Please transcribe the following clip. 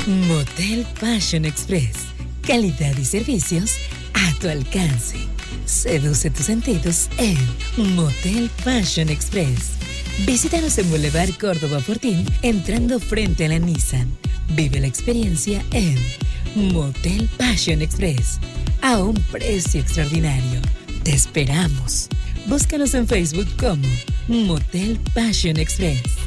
Motel Passion Express. Calidad y servicios a tu alcance. Seduce tus sentidos en Motel Passion Express. Visítanos en Boulevard Córdoba Fortín, entrando frente a la Nissan. Vive la experiencia en Motel Passion Express, a un precio extraordinario. Te esperamos. Búscanos en Facebook como Motel Passion Express.